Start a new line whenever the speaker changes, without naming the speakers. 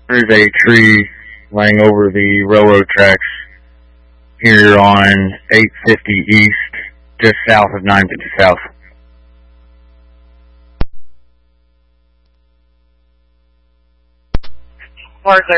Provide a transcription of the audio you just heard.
There's a tree laying over the railroad tracks here on 850 East, just south of 950 South.
Mark